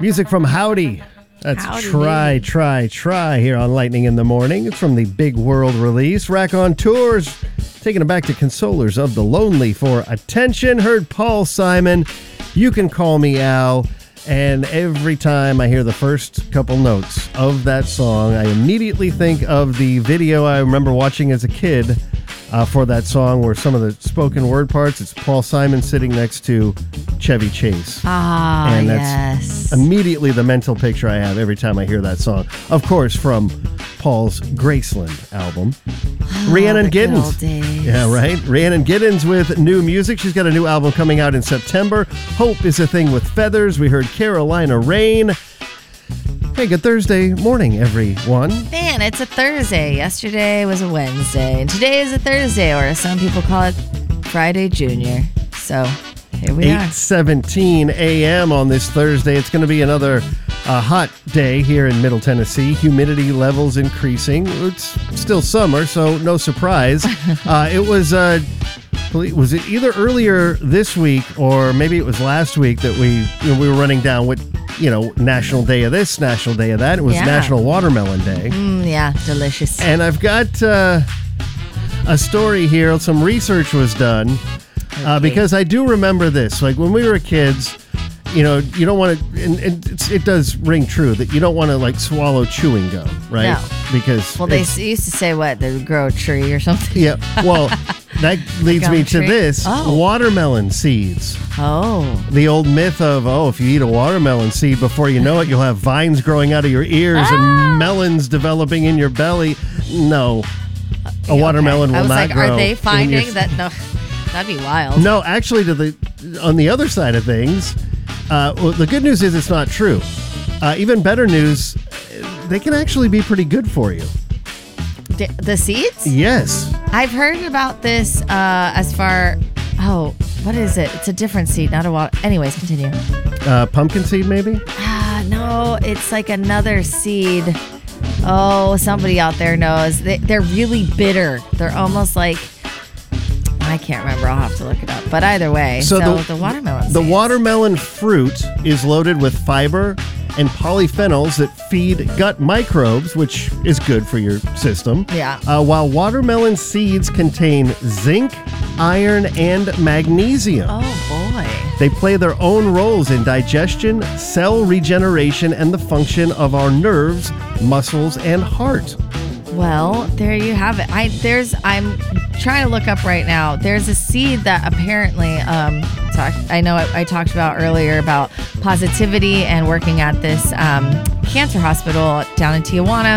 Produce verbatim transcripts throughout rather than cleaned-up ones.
Music from Howdy. That's Howdy Try, Baby. Try, Try here on Lightning in the Morning. It's from the Big World release. Rack on Tours, taking it back to Consolers of the Lonely for Attention. Heard Paul Simon, You Can Call Me Al. And every time I hear the first couple notes of that song, I immediately think of the video I remember watching as a kid uh, for that song, where some of the spoken word parts, it's Paul Simon sitting next to Chevy Chase. Ah, And that's yes. immediately the mental picture I have every time I hear that song. Of course, from Paul's Graceland album. Oh, Rhiannon the good Giddens. old days. Yeah, right? Rhiannon Giddens with new music. She's got a new album coming out in September. Hope is a Thing with Feathers. We heard Carolina Rain. Hey, good Thursday morning, everyone. Man, it's a Thursday. Yesterday was a Wednesday, and today is a Thursday, or some people call it Friday Junior. So here we are. eight seventeen a.m. on this Thursday. It's going to be another uh, hot day here in Middle Tennessee. Humidity levels increasing. It's still summer, so no surprise. uh, it was, uh, was it either earlier this week or maybe it was last week that we you know, we were running down what, you know, National Day of this, National Day of that. It was Yeah. National Watermelon Day. Mm, yeah, delicious. And I've got uh, a story here. Some research was done uh, Okay. because I do remember this. Like when we were kids, you know, you don't want to, and, and it's, it does ring true that you don't want to like swallow chewing gum, right? No. Because Well, they it's- s- used to say what? They would grow a tree or something. yeah. Well, that leads Gum me to tree? this: Oh. watermelon seeds. Oh. The old myth of, oh, if you eat a watermelon seed, before you know it, you'll have vines growing out of your ears Ah! and melons developing in your belly. No, a watermelon Okay. will I was not like, grow. are they in finding your- that? No, that'd be wild. No, actually, to the on the other side of things, uh, well, the good news is it's not true. Uh, even better news, they can actually be pretty good for you. D- the seeds? Yes. I've heard about this uh, as far. Oh, what is it? It's a different seed, not a water. Anyways, continue. Uh, pumpkin seed, maybe? Ah, no, it's like another seed. Oh, somebody out there knows. They, they're really bitter. They're almost like. I can't remember. I'll have to look it up. But either way, so, So the, the- watermelon. The seeds. watermelon fruit is loaded with fiber and polyphenols that feed gut microbes, which is good for your system. Yeah. Uh, while watermelon seeds contain zinc, iron, and magnesium. Oh boy. They play their own roles in digestion, cell regeneration, and the function of our nerves, muscles, and heart. Well, there you have it. I there's I'm trying to look up right now. There's a seed that apparently um talk, I know I, I talked about earlier about positivity and working at this um, cancer hospital down in Tijuana,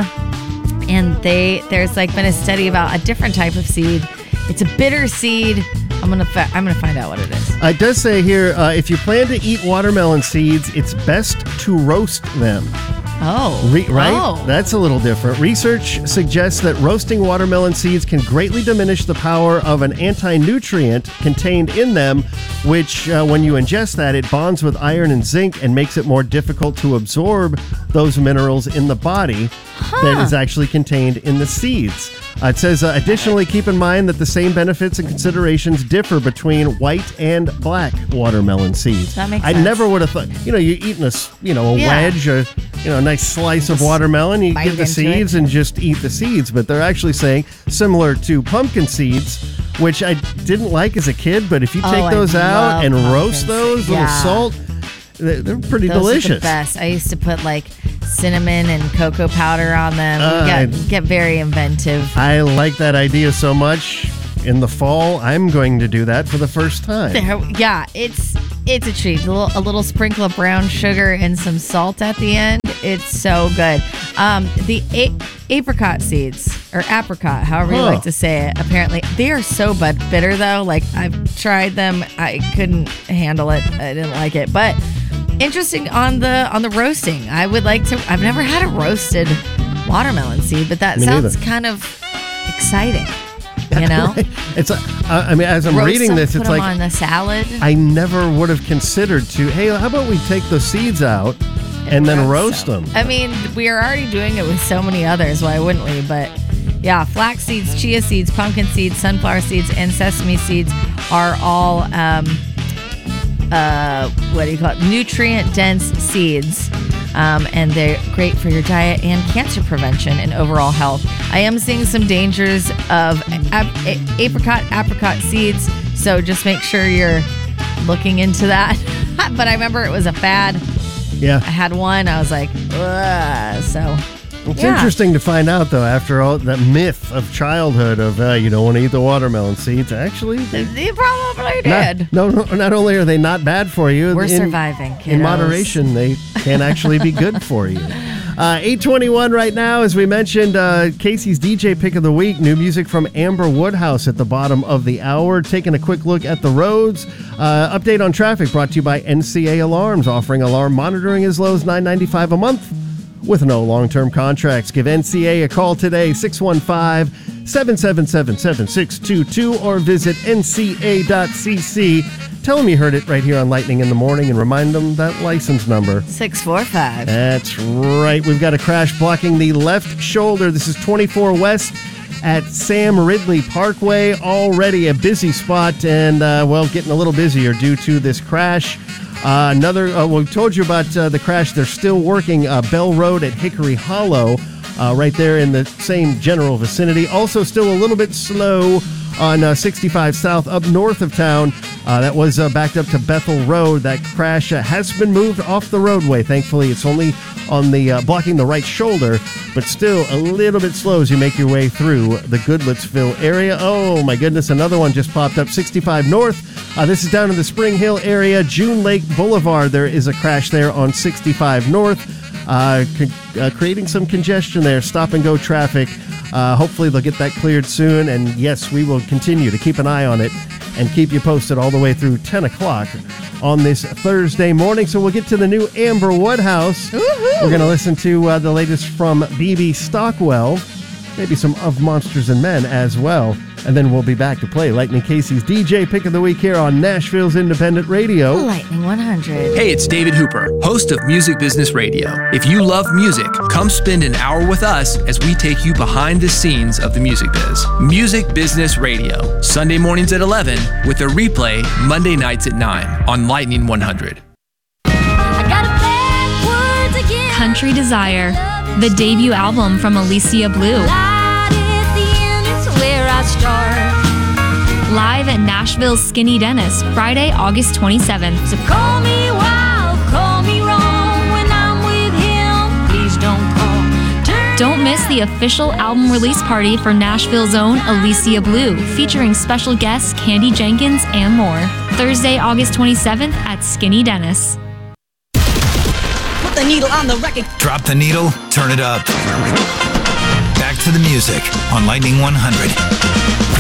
and they there's like been a study about a different type of seed. It's a bitter seed. I'm gonna fi- I'm gonna find out what it is. Uh, It does say here, uh, if you plan to eat watermelon seeds, it's best to roast them. Oh, Re- right? Oh. That's a little different. Research suggests that roasting watermelon seeds can greatly diminish the power of an anti-nutrient contained in them, which, uh, when you ingest that, it bonds with iron and zinc and makes it more difficult to absorb those minerals in the body that is actually contained in the seeds. Uh, it says, uh, additionally, keep in mind that the same benefits and considerations differ between white and black watermelon seeds. That makes I sense. never would have thought, you know, you're eating a, s- you know, a Yeah. wedge, or, you know, a nice slice of watermelon, you bite get the into seeds it. and just eat the seeds. But they're actually saying, similar to pumpkin seeds, which I didn't like as a kid, but if you Oh, take I those out love and pumpkin roast those, seeds. little Yeah. salt, they're, they're pretty Those delicious. are the best. I used to put like cinnamon and cocoa powder on them. Uh, get, get very inventive. I like that idea so much. In the fall, I'm going to do that for the first time. There, yeah, it's it's a treat. A little, a little sprinkle of brown sugar and some salt at the end. It's so good. Um, the a- apricot seeds, or apricot, however you Huh. like to say it, apparently they are so bud bitter though. Like I've tried them, I couldn't handle it. I didn't like it, but interesting on the on the roasting. I would like to. I've never had a roasted watermelon seed, but that Me sounds neither. kind of exciting. You know, It's. Uh, I mean, as I'm Roast reading them, this, put it's them like on the salad. I never would have considered to. Hey, how about we take the seeds out and then roast them? I mean, we are already doing it with so many others. Why wouldn't we? But yeah, flax seeds, chia seeds, pumpkin seeds, sunflower seeds, and sesame seeds are all um, uh, what do you call it? Nutrient-dense seeds. Um, and they're great for your diet and cancer prevention and overall health. I am seeing some dangers of ap- a- apricot, apricot seeds, so just make sure you're looking into that. But I remember it was a fad. Yeah. I had one. I was like, ugh. So it's yeah. interesting to find out, though, after all that myth of childhood of uh, you don't want to eat the watermelon seeds. Actually, they, You probably not, did. no, no, not only are they not bad for you, We're in, surviving, kiddos. in moderation, they can actually be good for you. Uh, eight twenty-one right now, as we mentioned, uh, Casey's D J pick of the week, new music from Amber Woodhouse at the bottom of the hour. Taking a quick look at the roads. Uh, update on traffic brought to you by N C A Alarms, offering alarm monitoring as low as nine ninety-five a month with no long-term contracts. Give N C A a call today, six one five, seven seven seven, seven six two two, or visit N C A dot C C. Tell them you heard it right here on Lightning in the Morning and remind them that license number. six four five. That's right. We've got a crash blocking the left shoulder. This is twenty-four West at Sam Ridley Parkway. Already a busy spot and, uh, well, getting a little busier due to this crash. Uh, another, uh, well, we told you about uh, the crash. They're still working uh, Bell Road at Hickory Hollow, uh, right there in the same general vicinity. Also still a little bit slow on uh, sixty-five South up north of town. Uh, that was uh, backed up to Bethel Road. That crash uh, has been moved off the roadway. Thankfully, it's only on the uh, blocking the right shoulder, but still a little bit slow as you make your way through the Goodlettsville area. Oh my goodness, another one just popped up, sixty-five North. Uh, this is down in the Spring Hill area, June Lake Boulevard. There is a crash there on sixty-five North, uh, con- uh, creating some congestion there, stop and go traffic. Uh, hopefully they'll get that cleared soon, and yes, we will continue to keep an eye on it and keep you posted all the way through ten o'clock on this Thursday morning. So we'll get to the new Amber Woodhouse. Woo-hoo. We're going to listen to uh, the latest from B B Stockwell, maybe some Of Monsters and Men as well. And then we'll be back to play Lightning Casey's D J Pick of the Week here on Nashville's Independent Radio. Lightning one hundred. Hey, it's David Hooper, host of Music Business Radio. If you love music, come spend an hour with us as we take you behind the scenes of the music biz. Music Business Radio, Sunday mornings at eleven, with a replay Monday nights at nine on Lightning one hundred. Country Desire, the debut album from Alicia Blue. Live at Nashville's Skinny Dennis, Friday, August twenty-seventh. So call me wild, call me wrong. When I'm with him, please don't call. Turn Don't miss the official album release party for Nashville's own Alicia Blue, featuring special guests Candy Jenkins and more. Thursday, August twenty-seventh at Skinny Dennis. Put the needle on the record. Drop the needle, turn it up. Back to the music on Lightning one hundred.